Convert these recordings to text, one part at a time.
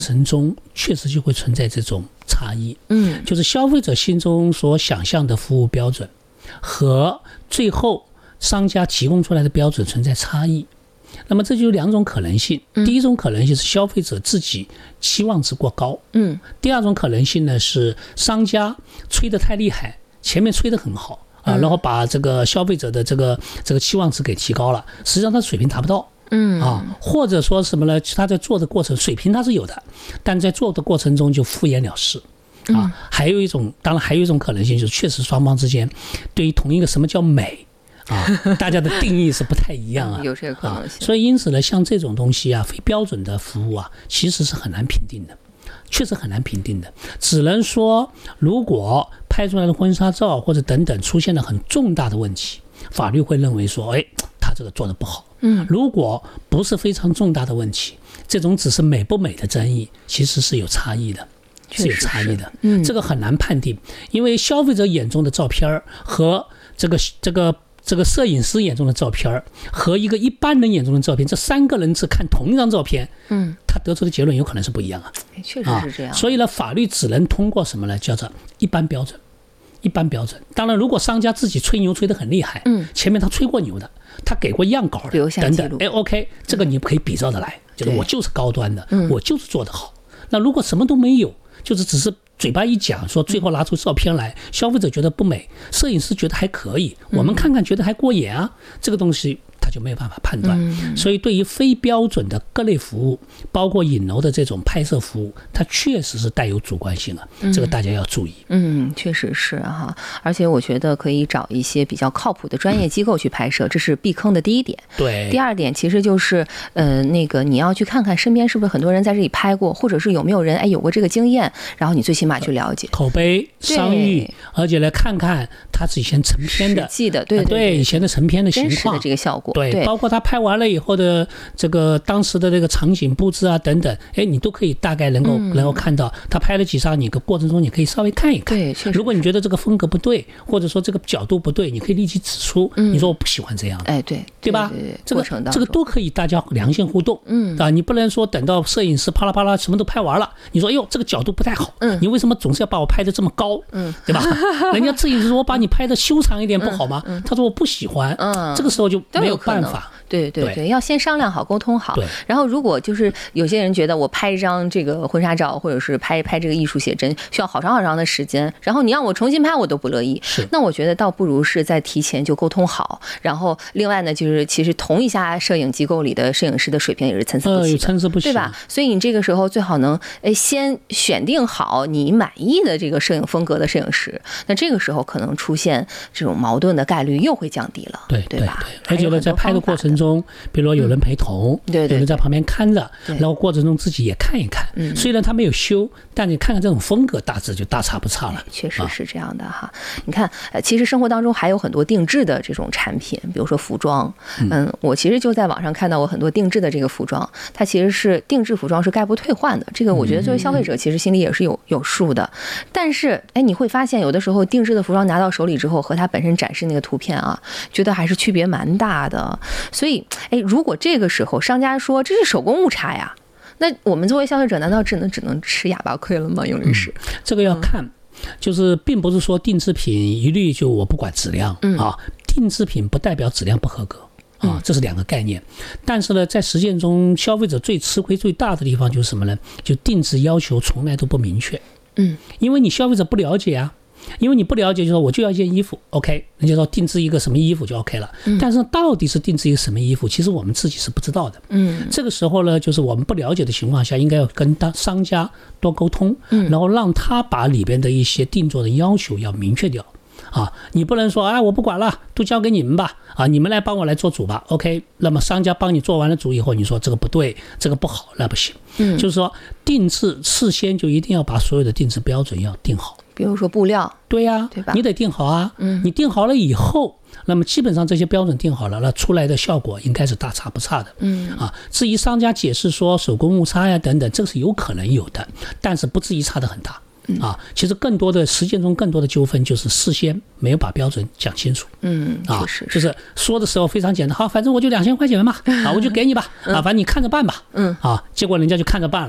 程中确实就会存在这种差异，就是消费者心中所想象的服务标准和最后商家提供出来的标准存在差异。那么这就有两种可能性，第一种可能性是消费者自己期望值过高，第二种可能性呢是商家吹得太厉害，前面吹得很好啊，然后把这个消费者的这个期望值给提高了，实际上他水平达不到。或者说什么呢？他在做的过程水平他是有的，但在做的过程中就敷衍了事啊。还有一种，当然还有一种可能性，就是确实双方之间对于同一个什么叫美啊，大家的定义是不太一样啊， 有这个可能性。 所以因此呢，像这种东西啊，非标准的服务啊，其实是很难评定的，确实很难评定的。只能说，如果拍出来的婚纱照或者等等出现了很重大的问题，法律会认为说，他这个做得不好。如果不是非常重大的问题，这种只是美不美的争议，其实是有差异的，是有差异的。这个很难判定，因为消费者眼中的照片和这个摄影师眼中的照片和一个一般人眼中的照片，这三个人只看同一张照片，他得出的结论有可能是不一样啊。 确实是这样。 所以呢，法律只能通过什么呢？叫做一般标准。一般标准，当然，如果商家自己吹牛吹得很厉害，前面他吹过牛的，他给过样稿的，等等，OK， 这个你可以比照的来，就是我就是高端的，我就是做得好。那如果什么都没有，就是只是嘴巴一讲，说最后拿出照片来，消费者觉得不美，摄影师觉得还可以，我们看看觉得还过眼啊，这个东西他就没有办法判断。所以对于非标准的各类服务，包括影楼的这种拍摄服务，它确实是带有主观性的，这个大家要注意。 确实是哈，而且我觉得可以找一些比较靠谱的专业机构去拍摄，这是避坑的第一点。 对， 第二点其实就是你要去看看身边是不是很多人在这里拍过，或者是有没有人有过这个经验，然后你最起码去了解口碑、商誉，而且来看看他以前成片的实际的，对以前的成片的情况， 真实的这个效果。 对，包括他拍完了以后的这个当时的这个场景布置啊等等，你都可以大概能够看到他拍了几张，你个过程中你可以稍微看一看。 对， 如果你觉得这个风格不对，或者说这个角度不对，你可以立即指出，你说我不喜欢这样。 对吧？这个都可以，大家良性互动。你不能说等到摄影师啪啦啪啦什么都拍完了，你说这个角度不太好，你为什么总是要把我拍得这么高？对吧？人家摄影师说我把你拍得修长一点不好吗？他说我不喜欢。这个时候就没有办法。 对，要先商量好，沟通好。然后如果就是有些人觉得我拍一张这个婚纱照，或者是拍这个艺术写真，需要好长好长的时间，然后你让我重新拍，我都不乐意。那我觉得倒不如是在提前就沟通好。然后另外呢，就是其实同一家摄影机构里的摄影师的水平也是参差不齐，对吧？所以你这个时候最好能先选定好你满意的这个摄影风格的摄影师。那这个时候可能出现这种矛盾的概率又会降低了，对吧？ 而且在拍的过程中，比如说有人陪同，有人在旁边看着，然后过程中自己也看一看。虽然他没有修，但你看看这种风格，大致就大差不差了。 确实是这样的哈。你看，其实生活当中还有很多定制的这种产品，比如说服装。我其实就在网上看到过很多定制的这个服装，它其实是定制服装是概不退换的。这个我觉得作为消费者，其实心里也是有数的。但是，你会发现有的时候定制的服装拿到手里之后，和它本身展示那个图片啊，觉得还是区别蛮大的。所以，如果这个时候商家说这是手工误差呀，那我们作为消费者难道只能吃哑巴亏了吗？用律师， 这个要看，就是并不是说定制品一律就我不管质量啊，定制品不代表质量不合格啊，这是两个概念。但是呢，在实践中，消费者最吃亏最大的地方就是什么呢？就定制要求从来都不明确。因为你消费者不了解啊。因为你不了解，就说我就要一件衣服 OK， 人家说定制一个什么衣服就 OK 了。但是到底是定制一个什么衣服，其实我们自己是不知道的。这个时候呢，就是我们不了解的情况下，应该要跟商家多沟通，然后让他把里边的一些定做的要求要明确掉。你不能说我不管了，都交给你们吧，你们来帮我来做主吧 OK。 那么商家帮你做完了主以后，你说这个不对，这个不好，那不行。就是说定制事先就一定要把所有的定制标准要定好， 比如说布料， 对呀，你得定好啊。你定好了以后，那么基本上这些标准定好了，那出来的效果应该是大差不差的。至于商家解释说手工误差呀等等，这个是有可能有的，但是不至于差得很大。其实更多的实践中更多的纠纷就是事先没有把标准讲清楚。就是说的时候非常简单，好，反正我就2000块钱嘛，我就给你吧，反正你看着办吧。结果人家就看着办了。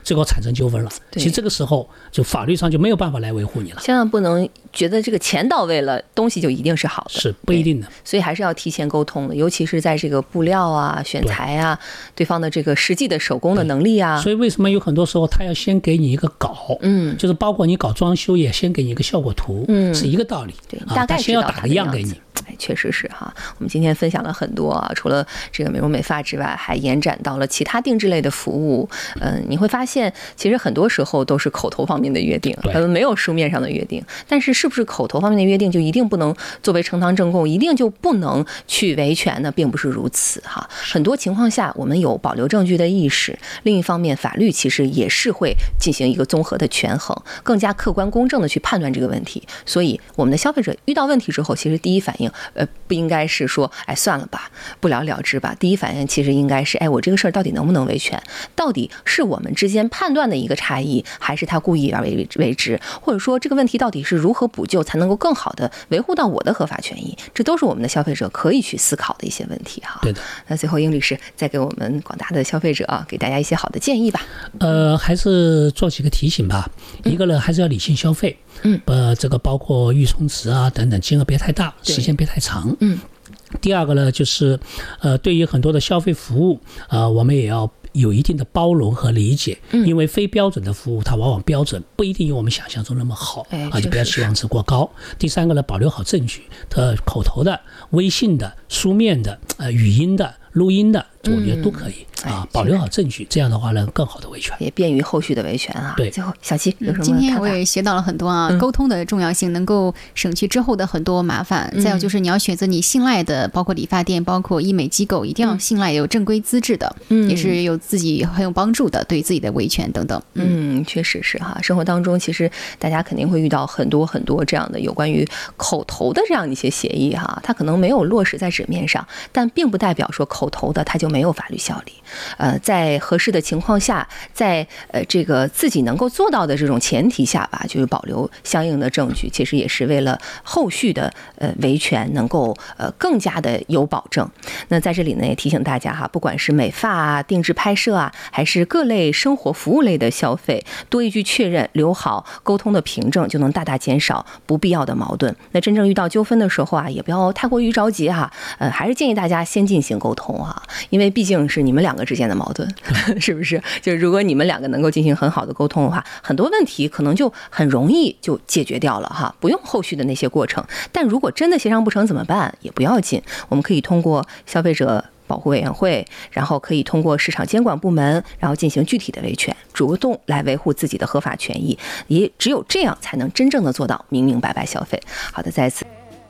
最后产生纠纷了。其实这个时候就法律上就没有办法来维护你了。 千万不能觉得这个钱到位了，东西就一定是好的， 是不一定的。 所以还是要提前沟通的，尤其是在这个布料啊、选材啊、对方的这个实际的手工的能力啊。 所以为什么有很多时候他要先给你一个稿，就是包括你搞装修也先给你一个效果图，是一个道理。 对，大概先要打个样给你。 确实是哈，我们今天分享了很多啊，除了这个美容美发之外，还延展到了其他定制类的服务。你会发现，其实很多时候都是口头方面的约定，没有书面上的约定。但是，是不是口头方面的约定就一定不能作为呈堂证供，一定就不能去维权呢？并不是如此哈。很多情况下，我们有保留证据的意识。另一方面，法律其实也是会进行一个综合的权衡，更加客观公正的去判断这个问题。所以，我们的消费者遇到问题之后，其实第一反应不应该是说，哎，算了吧，不了了之吧。第一反应其实应该是，哎，我这个事儿到底能不能维权？到底是我们之间判断的一个差异，还是他故意而为之？或者说，这个问题到底是如何补救才能够更好的维护到我的合法权益？这都是我们的消费者可以去思考的一些问题哈。 对的。 那最后，殷律师再给我们广大的消费者给大家一些好的建议吧。 还是做几个提醒吧。一个呢，还是要理性消费。这个包括预充值啊等等，金额别太大，时间别太长。第二个呢，就是对于很多的消费服务我们也要有一定的包容和理解，因为非标准的服务它往往标准不一定有我们想象中那么好就不要期望值过高。第三个呢，保留好证据，口头的、微信的、书面的、语音的、录音的，我觉得都可以保留好证据，这样的话呢，更好的维权， 也便于后续的维权啊。 对， 最后小七有什么看法？ 今天我也学到了很多啊，沟通的重要性，能够省去之后的很多麻烦。再有就是你要选择你信赖的，包括理发店，包括医美机构，一定要信赖有正规资质的，也是有自己很有帮助的，对自己的维权等等。 确实是哈。生活当中其实大家肯定会遇到很多很多这样的有关于口头的这样一些协议哈，它可能没有落实在纸面上，但并不代表说口头的它就没有法律效力。在合适的情况下，在这个自己能够做到的这种前提下吧，就是保留相应的证据，其实也是为了后续的维权能够更加的有保证。那在这里呢，也提醒大家哈，不管是美发啊、定制拍摄啊，还是各类生活服务类的消费，多一句确认，留好沟通的凭证，就能大大减少不必要的矛盾。那真正遇到纠纷的时候啊，也不要太过于着急哈，还是建议大家先进行沟通啊，因为毕竟是你们两个之间的矛盾，是不是？就是如果你们两个能够进行很好的沟通的话，很多问题可能就很容易就解决掉了哈，不用后续的那些过程。但如果真的协商不成怎么办？也不要紧，我们可以通过消费者保护委员会，然后可以通过市场监管部门，然后进行具体的维权，主动来维护自己的合法权益，也只有这样才能真正的做到明明白白消费。好的，再次。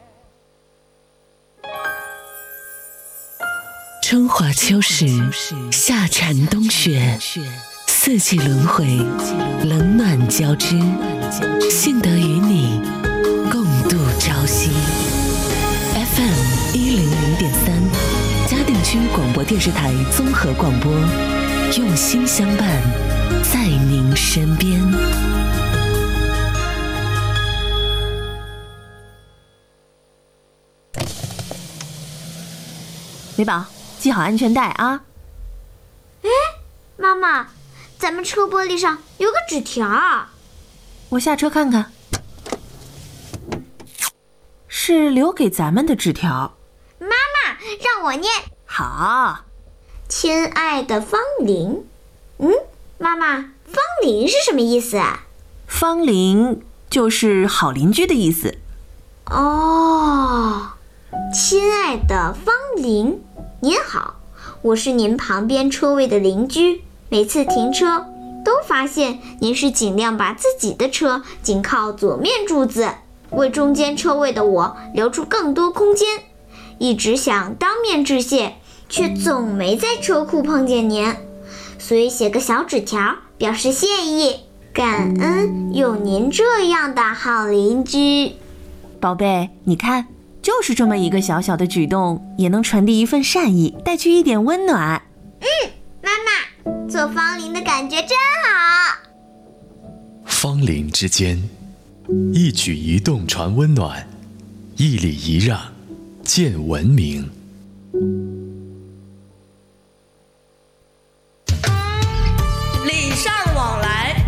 春华秋实，夏蝉冬雪，四季轮回，冷暖交织，幸得与你共度朝夕。FM 100.3，嘉定区广播电视台综合广播，用心相伴，在您身边。 美宝，系好安全带啊！ 哎，妈妈，咱们车玻璃上有个纸条。 我下车看看，是留给咱们的纸条。 妈妈，让我念。 好。 亲爱的方玲。妈妈，方玲是什么意思啊？ 方玲就是好邻居的意思。 哦，亲爱的方玲，您好，我是您旁边车位的邻居，每次停车都发现您是尽量把自己的车紧靠左面柱子，为中间车位的我留出更多空间。一直想当面致谢，却总没在车库碰见您，所以写个小纸条表示谢意，感恩有您这样的好邻居。 宝贝，你看，就是这么一个小小的举动，也能传递一份善意，带去一点温暖。 妈妈，做方玲的感觉真好。 方邻之间，一举一动传温暖，一礼一让见文明。